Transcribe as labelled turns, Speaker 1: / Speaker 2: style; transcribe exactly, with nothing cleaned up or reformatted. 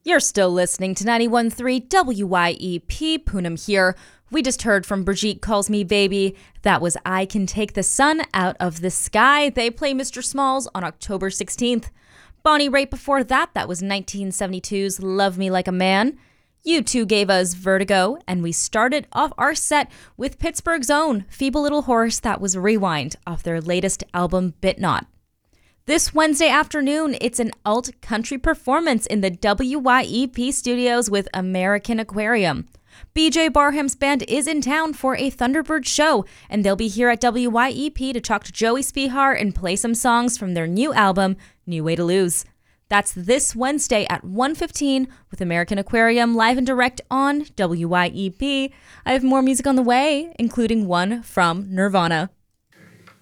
Speaker 1: You're still listening to ninety-one point three W Y E P, Poonam here. We just heard from Brigitte Calls Me Baby. That was I Can Take the Sun Out of the Sky. They play Mister Smalls on October sixteenth. Bonnie Raitt before that, that was nineteen seventy-two's Love Me Like a Man. U two gave us Vertigo, and we started off our set with Pittsburgh's own Feeble Little Horse. That was Rewind off their latest album, Bit Not. This Wednesday afternoon, it's an alt country performance in the W Y E P studios with American Aquarium. B J Barham's band is in town for a Thunderbird show, and they'll be here at W Y E P to talk to Joey Spihar and play some songs from their new album, New Way to Lose. That's this Wednesday at one fifteen with American Aquarium live and direct on W Y E P. I have more music on the way, including one from Nirvana.